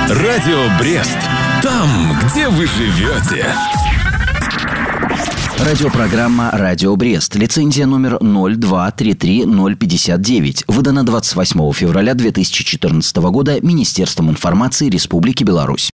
Радио Брест. Там, где вы живете. Радиопрограмма «Радио Брест». Лицензия номер 0233059. Выдана 28 февраля 2014 года Министерством информации Республики Беларусь.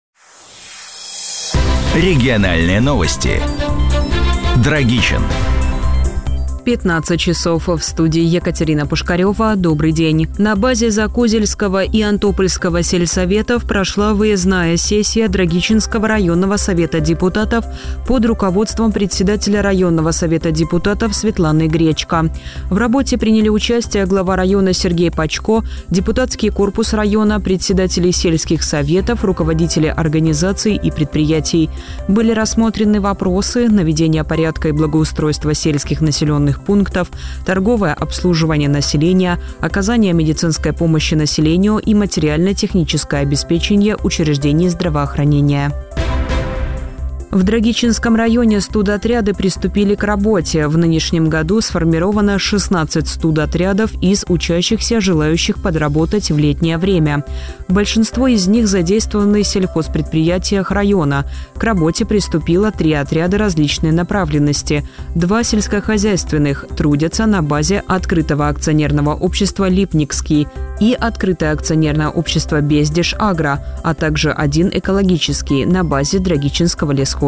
Региональные новости. Драгичин. 15 часов в студии Екатерина Пушкарева. Добрый день. На базе Закозельского и Антопольского сельсоветов прошла выездная сессия Драгичинского районного совета депутатов под руководством председателя районного совета депутатов Светланы Гречко. В работе приняли участие глава района Сергей Пачко, депутатский корпус района, председатели сельских советов, руководители организаций и предприятий. Были рассмотрены вопросы наведения порядка и благоустройства сельских населенных пунктов, торговое обслуживание населения, оказание медицинской помощи населению и материально-техническое обеспечение учреждений здравоохранения. В Драгичинском районе студотряды приступили к работе. В нынешнем году сформировано 16 студотрядов из учащихся, желающих подработать в летнее время. Большинство из них задействованы в сельхозпредприятиях района. К работе приступило 3 отряда различной направленности. 2 сельскохозяйственных трудятся на базе открытого акционерного общества «Липникский» и открытое акционерное общество «Бездеш Агро», а также 1 экологический на базе Драгичинского лесхоза.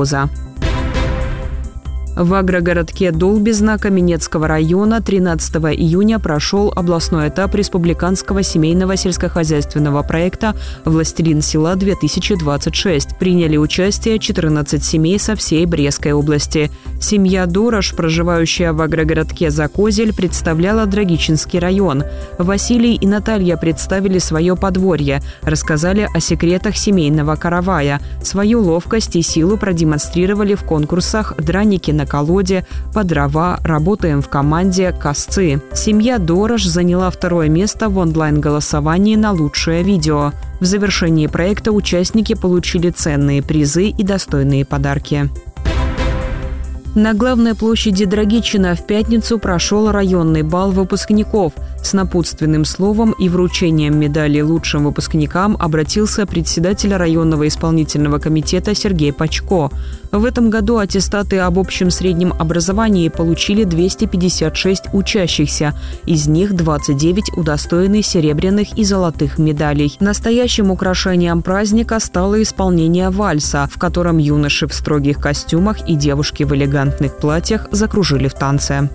В агрогородке Долбезна Каменецкого района 13 июня прошел областной этап республиканского семейного сельскохозяйственного проекта «Властелин села-2026». Приняли участие 14 семей со всей Брестской области. Семья Дорож, проживающая в агрогородке Закозель, представляла Драгичинский район. Василий и Наталья представили свое подворье, рассказали о секретах семейного каравая. Свою ловкость и силу продемонстрировали в конкурсах «Драники на колоде», «По дрова», «Работаем в команде», «Косцы». Семья Дорож заняла 2 место в онлайн-голосовании на лучшее видео. В завершении проекта участники получили ценные призы и достойные подарки. На главной площади Драгичина в пятницу прошел районный бал выпускников. С напутственным словом и вручением медалей лучшим выпускникам обратился председатель районного исполнительного комитета Сергей Пачко. В этом году аттестаты об общем среднем образовании получили 256 учащихся. Из них 29 удостоены серебряных и золотых медалей. Настоящим украшением праздника стало исполнение вальса, в котором юноши в строгих костюмах и девушки в элегантных платьях закружили в танце.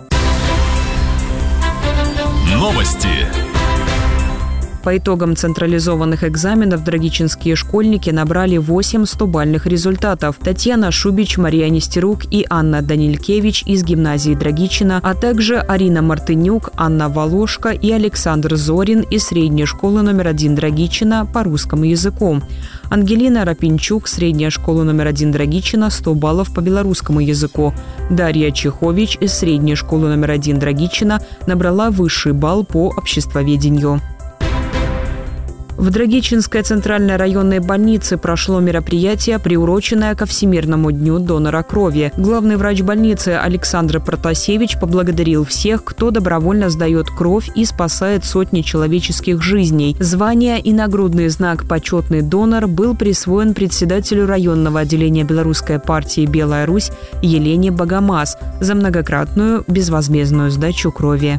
Новости. По итогам централизованных экзаменов драгичинские школьники набрали 8 100-бальных результатов. Татьяна Шубич, Мария Нестерук и Анна Данилькевич из гимназии Драгичина, а также Арина Мартынюк, Анна Волошко и Александр Зорин из средней школы номер 1 Драгичина по русскому языку. Ангелина Рапинчук, средняя школа номер 1 Драгичина, 100 баллов по белорусскому языку. Дарья Чехович из средней школы номер 1 Драгичина набрала высший балл по обществоведению. В Драгичинской центральной районной больнице прошло мероприятие, приуроченное ко Всемирному дню донора крови. Главный врач больницы Александр Протасевич поблагодарил всех, кто добровольно сдает кровь и спасает сотни человеческих жизней. Звание и нагрудный знак «Почетный донор» был присвоен председателю районного отделения Белорусской партии «Белая Русь» Елене Богомаз за многократную безвозмездную сдачу крови.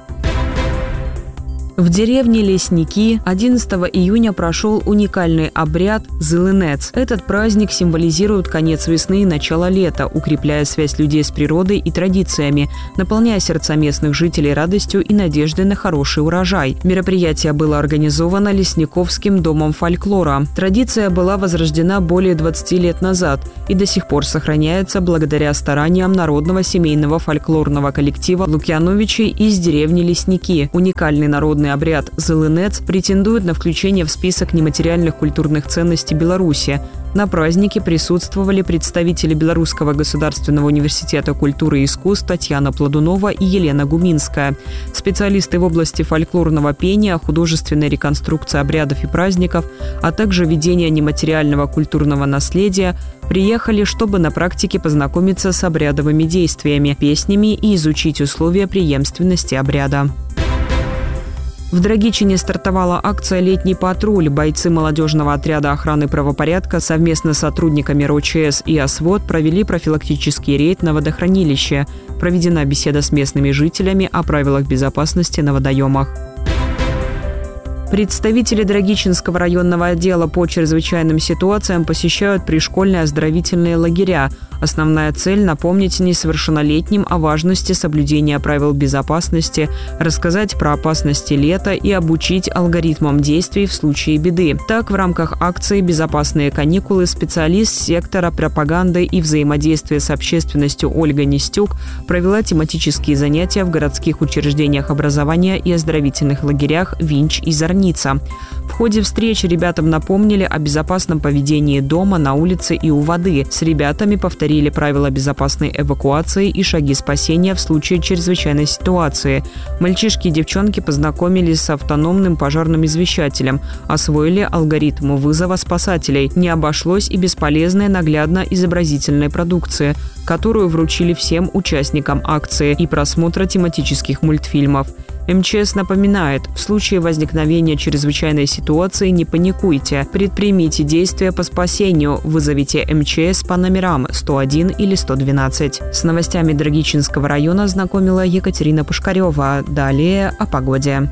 В деревне Лесники 11 июня прошел уникальный обряд Зылынец. Этот праздник символизирует конец весны и начало лета, укрепляя связь людей с природой и традициями, наполняя сердца местных жителей радостью и надеждой на хороший урожай. Мероприятие было организовано Лесниковским домом фольклора. Традиция была возрождена более 20 лет назад и до сих пор сохраняется благодаря стараниям народного семейного фольклорного коллектива Лукьяновичей из деревни Лесники. Уникальный народный обряд Зылынец претендует на включение в список нематериальных культурных ценностей Беларуси. На празднике присутствовали представители Белорусского государственного университета культуры и искусств Татьяна Плодунова и Елена Гуминская. Специалисты в области фольклорного пения, художественной реконструкции обрядов и праздников, а также ведения нематериального культурного наследия приехали, чтобы на практике познакомиться с обрядовыми действиями, песнями и изучить условия преемственности обряда. В Драгичине стартовала акция «Летний патруль». Бойцы молодежного отряда охраны правопорядка совместно с сотрудниками РОЧС и ОСВОД провели профилактический рейд на водохранилище. Проведена беседа с местными жителями о правилах безопасности на водоемах. Представители Драгичинского районного отдела по чрезвычайным ситуациям посещают пришкольные оздоровительные лагеря. Основная цель – напомнить несовершеннолетним о важности соблюдения правил безопасности, рассказать про опасности лета и обучить алгоритмам действий в случае беды. Так, в рамках акции «Безопасные каникулы» специалист сектора пропаганды и взаимодействия с общественностью Ольга Нестюк провела тематические занятия в городских учреждениях образования и оздоровительных лагерях Винч и Зорница. В ходе встречи ребятам напомнили о безопасном поведении дома, на улице и у воды. С ребятами повторили правила безопасной эвакуации и шаги спасения в случае чрезвычайной ситуации. Мальчишки и девчонки познакомились с автономным пожарным извещателем, освоили алгоритм вызова спасателей. Не обошлось и без полезной наглядно-изобразительной продукции, которую вручили всем участникам акции и просмотра тематических мультфильмов. МЧС напоминает, в случае возникновения чрезвычайной ситуации не паникуйте, предпримите действия по спасению, вызовите МЧС по номерам 101 или 112. С новостями Драгичинского района знакомила Екатерина Пушкарева. Далее о погоде.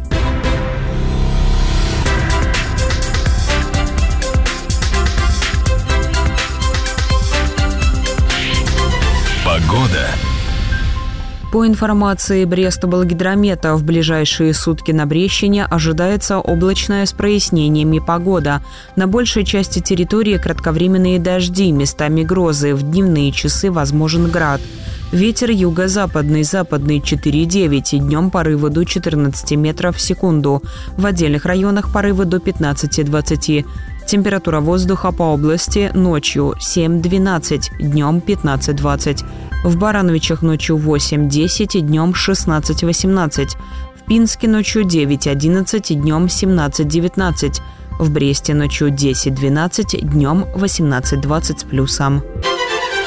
Погода. По информации Брестобалгидромета, в ближайшие сутки на Брещине ожидается облачная с прояснениями погода. На большей части территории кратковременные дожди, местами грозы, в дневные часы возможен град. Ветер юго-западный, западный 4,9, днем порывы до 14 метров в секунду. В отдельных районах порывы до 15-20. Температура воздуха по области ночью 7-12, днем 15-20. В Барановичах ночью 8-10, днем 16-18. В Пинске ночью 9-11, днем 17-19. В Бресте ночью 10-12, днем 18-20 с плюсом.